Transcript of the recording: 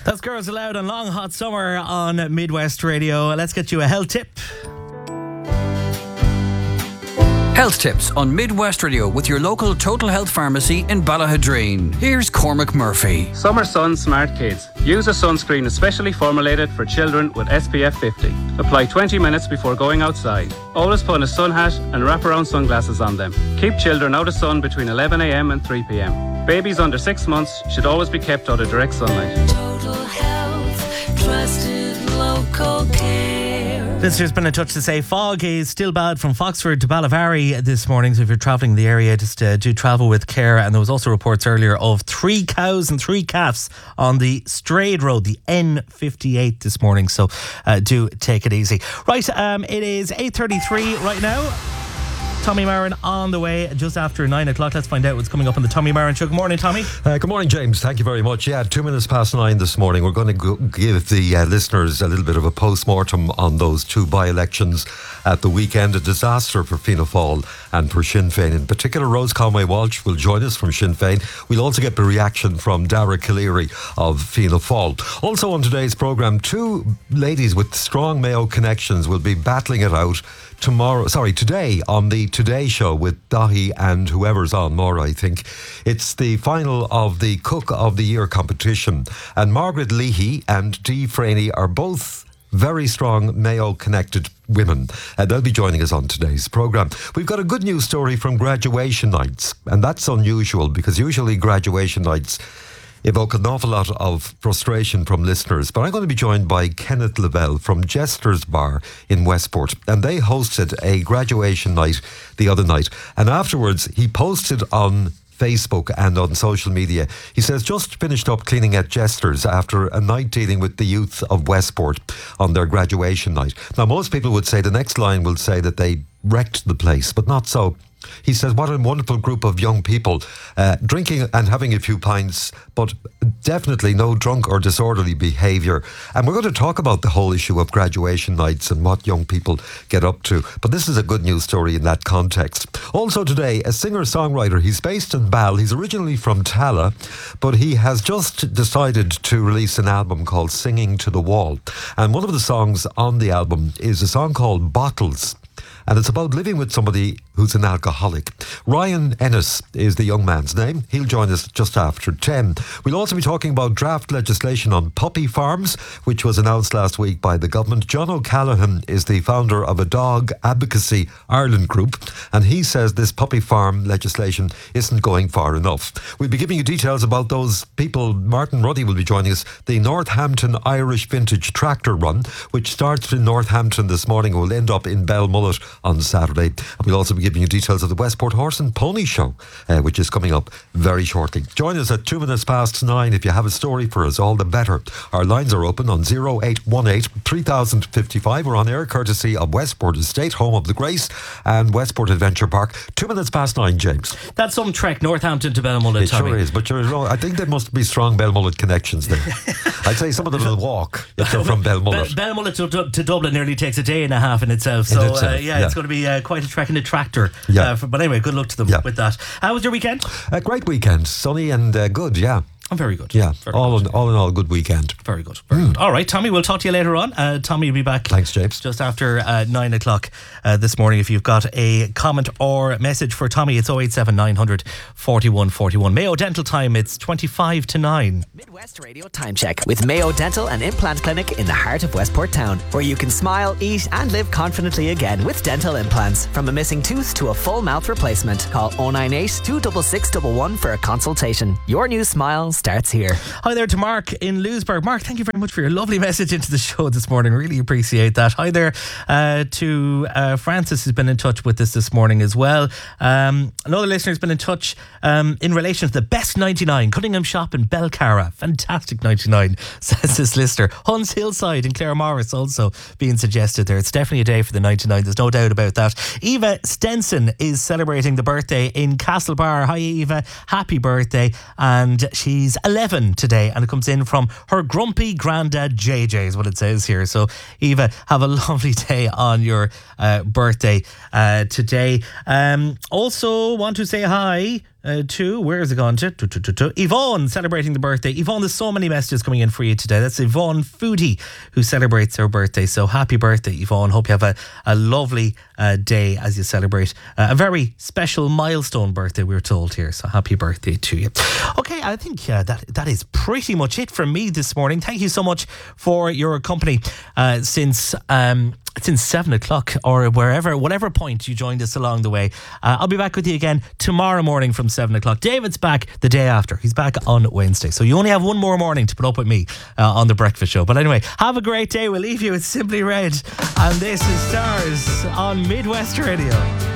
That's Girls Aloud on Long Hot Summer on Midwest Radio. Let's get you a health tip. Health tips on Midwest Radio with your local Total Health Pharmacy in Ballahadreen. Here's Cormac Murphy. Summer Sun Smart Kids. Use a sunscreen especially formulated for children with SPF 50. Apply 20 minutes before going outside. Always put a sun hat and wraparound sunglasses on them. Keep children out of sun between 11 a.m. and 3 p.m. Babies under 6 months should always be kept out of direct sunlight. Total Health, trusted local care. Listeners been in touch to say fog is still bad from Foxford to Ballavary this morning, so if you're travelling in the area, just do travel with care. And there was also reports earlier of 3 cows and 3 calves on the Strayed Road, the N58 this morning, so do take it easy. Right, it is 8:33 right now. Tommy Marin on the way just after 9 o'clock. Let's find out what's coming up on the Tommy Marin Show. Good morning, Tommy. Good morning, James. Thank you very much. 2 minutes past 9 this morning. We're going to give the listeners a little bit of a post-mortem on those 2 by-elections at the weekend. A disaster for Fianna Fáil and for Sinn Féin. In particular, Rose Conway-Walsh will join us from Sinn Féin. We'll also get the reaction from Dara Calleary of Fianna Fáil. Also on today's programme, 2 ladies with strong Mayo connections will be battling it out today on the Today Show with Dahi and whoever's on more, I think. It's the final of the Cook of the Year competition, and Margaret Leahy and Dee Franey are both very strong Mayo connected women. They'll be joining us on today's programme. We've got a good news story from graduation nights, and that's unusual because usually graduation nights evoke an awful lot of frustration from listeners. But I'm going to be joined by Kenneth Lavelle from Jester's Bar in Westport. And they hosted a graduation night the other night. And afterwards, he posted on Facebook and on social media. He says, just finished up cleaning at Jester's after a night dealing with the youth of Westport on their graduation night. Now, most people would say, the next line will say that they wrecked the place, but not so. He says, what a wonderful group of young people, drinking and having a few pints, but definitely no drunk or disorderly behaviour. And we're going to talk about the whole issue of graduation nights and what young people get up to. But this is a good news story in that context. Also today, a singer-songwriter. He's based in Bal. He's originally from Tala, but he has just decided to release an album called Singing to the Wall. And one of the songs on the album is a song called Bottles. And it's about living with somebody who's an alcoholic. Ryan Ennis is the young man's name. He'll join us just after 10. We'll also be talking about draft legislation on puppy farms, which was announced last week by the government. John O'Callaghan is the founder of a Dog Advocacy Ireland group, and he says this puppy farm legislation isn't going far enough. We'll be giving you details about those people. Martin Ruddy will be joining us. The Northampton Irish Vintage Tractor Run, which starts in Northampton this morning, will end up in Belmullet on Saturday. And we'll also be giving you details of the Westport Horse and Pony Show, which is coming up very shortly. Join us at 2 minutes past 9 if you have a story for us, all the better. Our lines are open on 0818 3055. We're on air courtesy of Westport Estate, home of the Grace, and Westport Adventure Park. 2 minutes past 9, James. That's some trek, Northampton to Belmullet, It Tommy. sure is, but you're wrong. I think there must be strong Belmullet connections there. I'd say some of them will walk if they're from Belmullet. Belmullet to Dublin nearly takes a day and a half in itself. So, it's going to be quite a trek in a tractor. But anyway, good luck to them with that. How was your weekend? A great weekend. Sunny and good, I'm very good. Yeah, very all good. in all, good weekend. Very good. Very good. All right, Tommy, we'll talk to you later on. Tommy will be back. Thanks, James. Just after 9 o'clock this morning. If you've got a comment or message for Tommy, it's 087 900 41 41. Mayo Dental Time, it's 25 to 9. Midwest Radio Time Check with Mayo Dental and Implant Clinic in the heart of Westport Town, where you can smile, eat and live confidently again with dental implants. From a missing tooth to a full mouth replacement. Call 098 266 111 for a consultation. Your new smile starts here. Hi there to Mark in Lewisburg. Mark, thank you very much for your lovely message into the show this morning. Really appreciate that. Hi there to Francis, who's been in touch with us this morning as well. Another listener's been in touch in relation to the best 99, Cunningham Shop in Belcarra. Fantastic 99, says this listener. Huns Hillside in Claremorris also being suggested there. It's definitely a day for the 99, there's no doubt about that. Eva Stenson is celebrating the birthday in Castlebar. Hi Eva, happy birthday. And she's 11 today, and it comes in from her grumpy granddad JJ is what it says here. So Eva, have a lovely day on your birthday today. Also want to say hi to, where is it gone to? Yvonne celebrating the birthday. Yvonne, there's so many messages coming in for you today. That's Yvonne Foodie who celebrates her birthday. So happy birthday, Yvonne. Hope you have a lovely day as you celebrate a very special milestone birthday, we're told here. So happy birthday to you. Okay, I think that is pretty much it from me this morning. Thank you so much for your company since 7 o'clock or whatever point you joined us along the way. I'll be back with you again tomorrow morning from 7 o'clock. David's back the day after. He's back on Wednesday. So you only have one more morning to put up with me on The Breakfast Show. But anyway, have a great day. We'll leave you with Simply Red. And this is Stars on Midwest Radio.